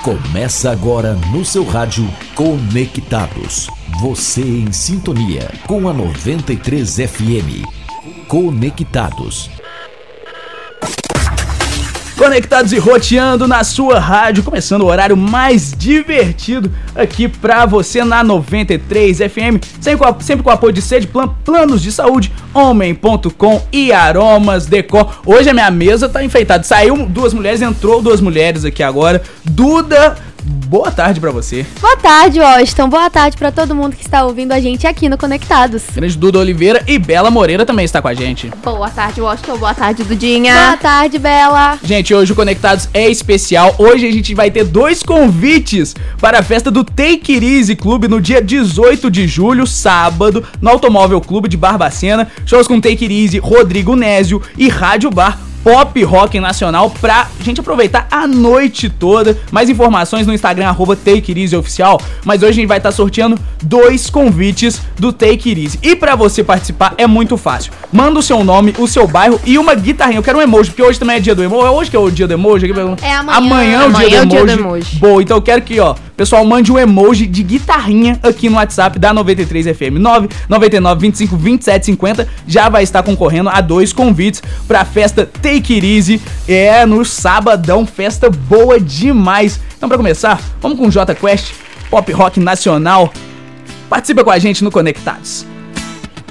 Começa agora no seu rádio Conectados. Você em sintonia com a 93 FM. Conectados. Conectados e roteando na sua rádio, começando o horário mais divertido aqui pra você na 93 FM, sempre com o apoio de Sede Planos de Saúde, Homem.com e Aromas Decor. Hoje a minha mesa tá enfeitada, saiu duas mulheres, entrou duas mulheres aqui agora. Duda, boa tarde pra você. Boa tarde, Washington. Boa tarde pra todo mundo que está ouvindo a gente aqui no Conectados. Grande Duda Oliveira e Bela Moreira também está com a gente. Boa tarde, Washington. Boa tarde, Dudinha. Boa tarde, Bela. Gente, hoje o Conectados é especial. Hoje a gente vai ter dois convites para a festa do Take It Easy Club no dia 18 de julho, sábado, no Automóvel Clube de Barbacena. Shows com Take It Easy, Rodrigo Nézio e Rádio Bar Pop Rock Nacional pra gente aproveitar a noite toda. Mais informações no Instagram, @TakeItEasyOficial. Mas hoje a gente vai estar sorteando dois convites do Take It Easy. E pra você participar é muito fácil. Manda o seu nome, o seu bairro e uma guitarrinha. Eu quero um emoji, porque hoje também é dia do emoji. Hoje que é o dia do emoji? É amanhã. Amanhã é o dia do emoji. Boa, então eu quero que, pessoal, mande um emoji de guitarrinha aqui no WhatsApp da 93 FM 999 25 27 50. Já vai estar concorrendo a dois convites pra festa Take It Easy. É no sabadão, festa boa demais. Então, pra começar, vamos com o J Quest, Pop Rock Nacional. Participa com a gente no Conectados.